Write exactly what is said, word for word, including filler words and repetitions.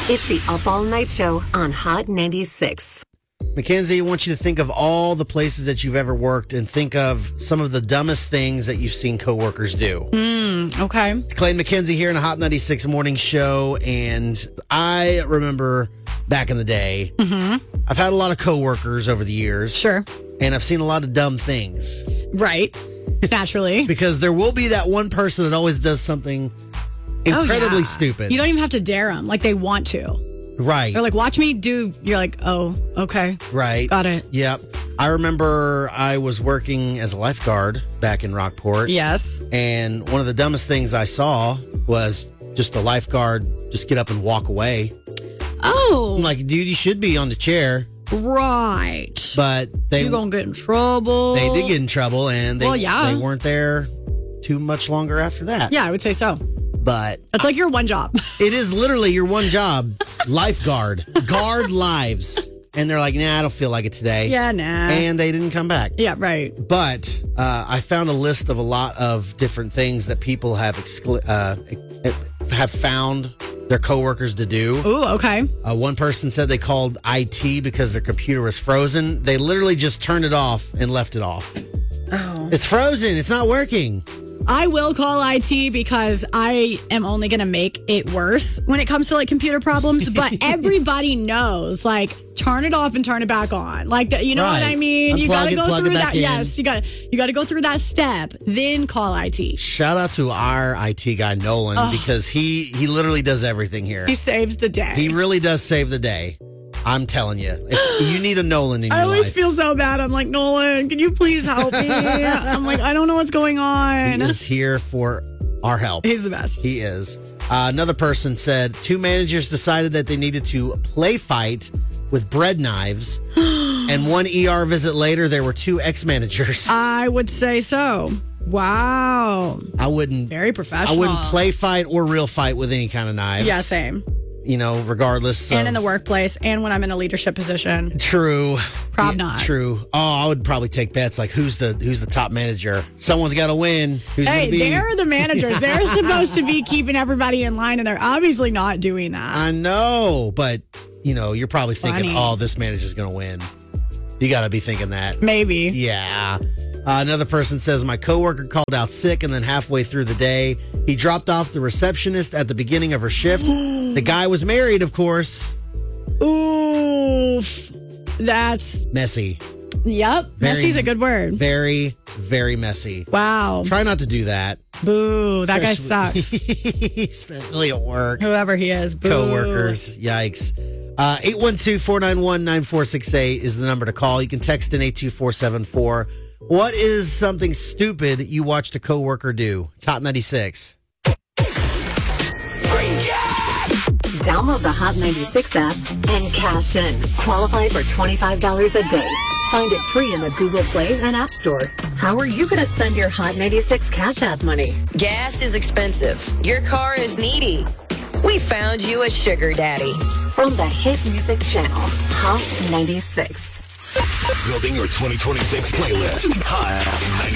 It's the Up All Night Show on Hot ninety-six. Mackenzie, I want you to think of all the places that you've ever worked and think of some of the dumbest things that you've seen coworkers do. Mm, okay. It's Clay and Mackenzie here in a Hot ninety-six morning show, and I remember back in the day, Mm-hmm. I've had a lot of coworkers over the years. Sure. And I've seen a lot of dumb things. Right. Naturally. Because there will be that one person that always does something incredibly Oh, yeah. stupid. You don't even have to dare them. Like, they want to. Right. They're like, watch me do. You're like, oh, okay. Right. Got it. Yep. I remember I was working as a lifeguard back in Rockport. Yes. And one of the dumbest things I saw was just a lifeguard just get up and walk away. Oh. I'm like, dude, you should be on the chair. Right. But they You're going to get in trouble. they did get in trouble, and they, Well, yeah. they weren't there too much longer after that. Yeah, I would say so. But That's like your one job. it is literally your one job, lifeguard, guard lives. And they're like, nah, I don't feel like it today. Yeah, nah. And they didn't come back. Yeah, right. But uh, I found a list of a lot of different things that people have exclu- uh, have found their coworkers to do. Ooh, okay. Uh, one person said they called I T because their computer was frozen. They literally just turned it off and left it off. Oh. It's frozen. It's not working. I will call I T because I am only going to make it worse when it comes to like computer problems. But everybody knows, like, turn it off and turn it back on. Like, you know Right. what I mean? you Unplug got to it, go plug it through back that. in. Yes, you got to you got to go through that step. Then call I T. Shout out to our I T guy, Nolan, Oh. because he, he literally does everything here. He saves the day. He really does save the day. I'm telling you. If you need a Nolan in your I always life. feel so bad. I'm like, Nolan, can you please help me? I'm like, I don't know what's going on. He is here for our help. He's the best. He is. Uh, another person said two managers decided that they needed to play fight with bread knives. And one E R visit later, there were two ex-managers. I would say so. Wow. I wouldn't. Very professional. I wouldn't play fight or real fight with any kind of knives. Yeah, same. You know, regardless. And of, in the workplace and when I'm in a leadership position. True. Prob Yeah, not. True. Oh, I would probably take bets like who's the who's the top manager. Someone's got to win. Who's Hey, gonna be? they're the managers. They're supposed to be keeping everybody in line, and they're obviously not doing that. I know, but you know, you're probably thinking, Funny. oh, this manager's going to win. You got to be thinking that. Maybe. Yeah. Uh, another person says, my coworker called out sick, and then halfway through the day, he dropped off the receptionist at the beginning of her shift. The guy was married, of course. Oof. That's, Messy. yep. Very- Messy's a good word. Very, very messy. Wow. Try not to do that. Boo. That guy Especially- sucks. Especially at work. Whoever he is. Boo. Coworkers. Yikes. Uh, eight one two, four nine one, nine four six eight is the number to call. You can text in eight two four seven four. What is something stupid you watched a coworker do? It's Hot ninety-six. Download the Hot ninety-six app and cash in. Qualify for twenty-five dollars a day. Find it free in the Google Play and App Store. How are you going to spend your Hot ninety-six Cash App money? Gas is expensive. Your car is needy. We found you a sugar daddy. From the hit music channel, Hot ninety-six. Building your twenty twenty-six playlist. Hot ninety-six.